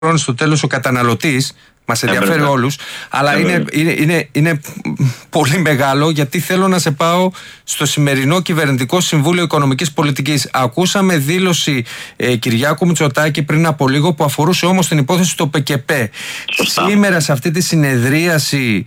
στο τέλος ο καταναλωτής. Μας ενδιαφέρει όλους, αλλά είναι πολύ μεγάλο, γιατί θέλω να σε πάω στο σημερινό Κυβερνητικό Συμβούλιο Οικονομικής Πολιτικής. Ακούσαμε δήλωση Κυριάκου Μητσοτάκη πριν από λίγο που αφορούσε όμως την υπόθεση του ΠΚΠ. Σήμερα σε αυτή τη συνεδρίαση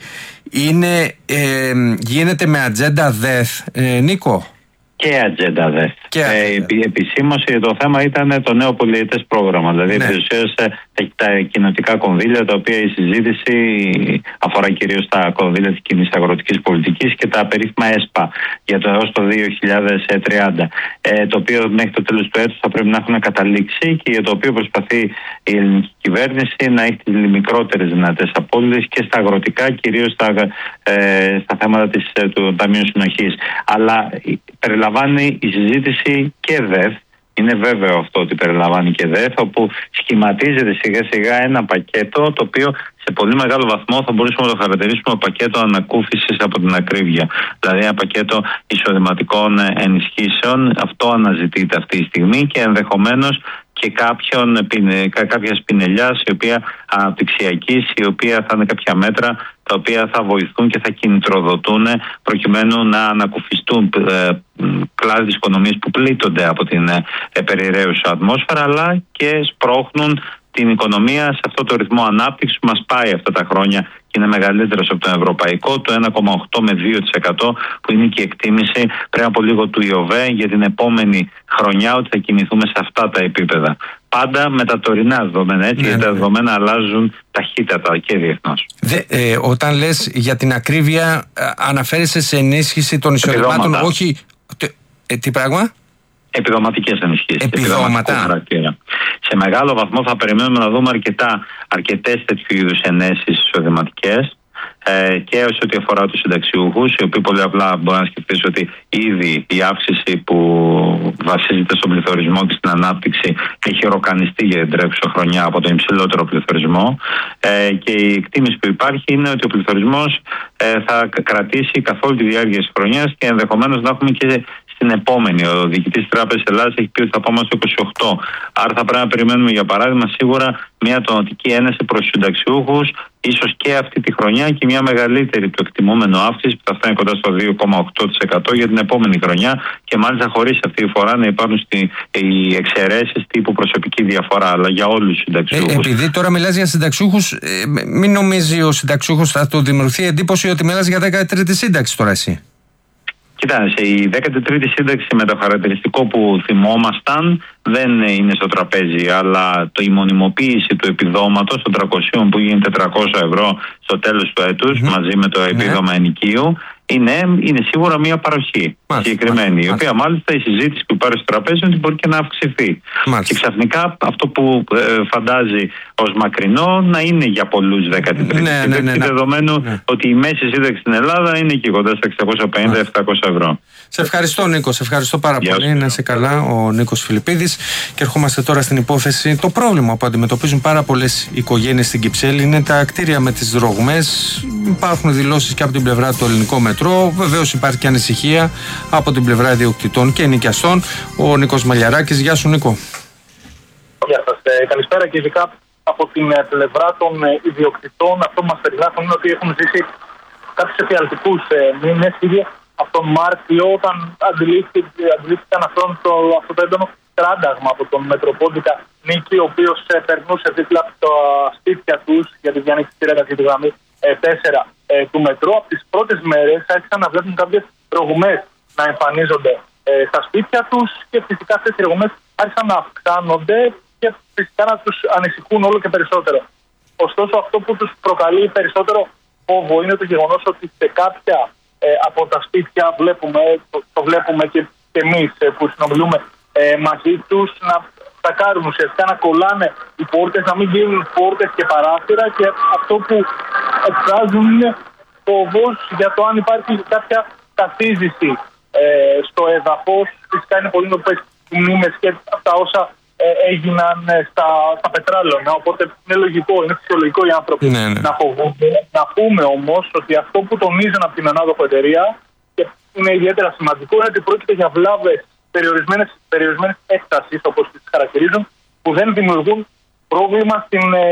γίνεται με ατζέντα ΔΕΘ, Νίκο? Και ατζέντα ΔΕΘ. Επισήμως το θέμα ήταν το νέο πολυετές πρόγραμμα. Δηλαδή, επιουσίασε τα κοινοτικά κονδύλια, τα οποία η συζήτηση αφορά κυρίως τα κονδύλια της κοινής αγροτικής πολιτικής και τα περίφημα ΕΣΠΑ για το έως το 2030. Το οποίο μέχρι το τέλος του έτους θα πρέπει να έχουν καταλήξει και για το οποίο προσπαθεί η ελληνική κυβέρνηση να έχει τις μικρότερες δυνατές απώλειες και στα αγροτικά, κυρίως στα θέματα του Ταμείου Συνοχής. Αλλά περιλαμβάνει η συζήτηση και ΔΕΘ. Είναι βέβαιο αυτό ότι περιλαμβάνει και ΔΕΘ, όπου σχηματίζεται σιγά σιγά ένα πακέτο το οποίο σε πολύ μεγάλο βαθμό θα μπορούσαμε να το χαρακτηρίσουμε πακέτο ανακούφισης από την ακρίβεια. Δηλαδή ένα πακέτο εισοδηματικών ενισχύσεων. Αυτό αναζητείται αυτή τη στιγμή και ενδεχομένως και κάποια πινελιά η οποία αναπτυξιακής, η οποία θα είναι κάποια μέτρα τα οποία θα βοηθούν και θα κινητροδοτούν προκειμένου να ανακουφιστούν κλάδοι της οικονομίας που πλήττονται από την περιραίουσα ατμόσφαιρα, αλλά και σπρώχνουν την οικονομία σε αυτό το ρυθμό ανάπτυξης που μας πάει αυτά τα χρόνια και είναι μεγαλύτερος από τον ευρωπαϊκό, το 1,8 με 2%, που είναι και η εκτίμηση πριν από λίγο του ΙΟΒΕ για την επόμενη χρονιά, ότι θα κινηθούμε σε αυτά τα επίπεδα. Πάντα με τα τωρινά δεδομένα, έτσι, γιατί τα δεδομένα αλλάζουν ταχύτατα και διεθνώς. Όταν λες για την ακρίβεια, αναφέρεσαι σε ενίσχυση των εισοδημάτων, όχι. Τι πράγμα? Επιδοματικές ενισχύσεις. Επιδόματα. Σε μεγάλο βαθμό θα περιμένουμε να δούμε αρκετές τέτοιου είδους ενέσεις εισοδηματικές και σε ό,τι αφορά τους συνταξιούχους, οι οποίοι πολύ απλά μπορεί να σκεφτείς ότι ήδη η αύξηση που βασίζεται στον πληθωρισμό και στην ανάπτυξη έχει ροκανιστεί για την τρέχουσα χρονιά από τον υψηλότερο πληθωρισμό, και η εκτίμηση που υπάρχει είναι ότι ο πληθωρισμός θα κρατήσει καθ' όλη τη διάρκεια της χρονιάς και ενδεχομένως να έχουμε και στην επόμενη. Ο διοικητής Τράπεζας Ελλάδας έχει πει ότι θα πάμε στο 28. Άρα θα πρέπει να περιμένουμε, για παράδειγμα, σίγουρα μια τονωτική ένεση προς τους συνταξιούχους, ίσως και αυτή τη χρονιά, και μια μεγαλύτερη του εκτιμούμενο αύξηση που θα φτάνει κοντά στο 2,8% για την επόμενη χρονιά, και μάλιστα χωρίς αυτή τη φορά να υπάρχουν οι εξαιρέσεις τύπου προσωπική διαφορά, αλλά για όλους τους συνταξιούχους. Επειδή τώρα μιλάς για συνταξιούχους, μην νομίζει ο συνταξιούχος, θα του δημιουργηθεί εντύπωση ότι μιλάς για 13η σύνταξη τώρα εσύ. Κοιτάξτε, η 13η σύνταξη με το χαρακτηριστικό που θυμόμασταν δεν είναι στο τραπέζι, αλλά η μονιμοποίηση του επιδόματος των 300 που γίνει 400 ευρώ στο τέλος του έτους, μαζί με το επίδομα ενοικίου, είναι σίγουρα μια παροχή συγκεκριμένη, η οποία μάλιστα η συζήτηση που υπάρχει στο τραπέζι είναι ότι μπορεί και να αυξηθεί. Και ξαφνικά αυτό που φαντάζει ως μακρινό να είναι για πολλούς 13η σύνταξη, δεδομένου ότι η μέση σύνταξη στην Ελλάδα είναι εκεί κοντά στα 650-700 ευρώ. Σε ευχαριστώ, Νίκο, σε ευχαριστώ πάρα πολύ. Να είσαι καλά, ο Νίκος Φιλιππίδης. Και ερχόμαστε τώρα στην υπόθεση. Το πρόβλημα που αντιμετωπίζουν πάρα πολλές οικογένειες στην Κυψέλη είναι τα κτίρια με τις ρογμές. Υπάρχουν δηλώσεις και από την πλευρά του ελληνικού μετρό. Βεβαίως υπάρχει και ανησυχία από την πλευρά ιδιοκτητών και ενοικιαστών. Ο Νίκος Μαλιαράκης. Γεια σου, Νίκο. Γεια σας. Καλησπέρα, και ειδικά από την πλευρά των ιδιοκτητών. Αυτό που μας περιγράφουν είναι ότι έχουν ζήσει κάποιους εφιαλτικούς μήνες ήδη από τον Μάρτιο, όταν αντιλήφθηκαν αυτό το έντονο τράνταγμα από τον Μετροπόντικα Νίκη, ο οποίος περνούσε δίπλα από τα σπίτια τους για τη διανοίξη τη γραμμή 4 του μετρό. Από τις πρώτες μέρες άρχισαν να βλέπουν κάποιες ρογμές να εμφανίζονται στα σπίτια τους, και φυσικά αυτές οι ρογμές άρχισαν να αυξάνονται και φυσικά να τους ανησυχούν όλο και περισσότερο. Ωστόσο, αυτό που τους προκαλεί περισσότερο φόβο είναι το γεγονός ότι σε κάποια από τα σπίτια το βλέπουμε και εμείς που συνομιλούμε μαζί τους, να τακάρουν ουσιαστικά, να κολλάνε οι πόρτες, να μην γίνουν πόρτες και παράθυρα, και αυτό που εκφράζουν είναι φόβος για το αν υπάρχει κάποια καθίζηση στο έδαφος. Φυσικά είναι πολύ νοπές οι μνήμες και αυτά όσα έγιναν στα πετράλαινα, οπότε είναι λογικό, είναι φυσιολογικό οι άνθρωποι να φοβούνται. Να πούμε όμως ότι αυτό που τονίζουν από την ανάδοχο εταιρεία, και είναι ιδιαίτερα σημαντικό, είναι ότι πρόκειται για βλάβες περιορισμένες έκτασης, όπως τις χαρακτηρίζουν, που δεν δημιουργούν πρόβλημα στην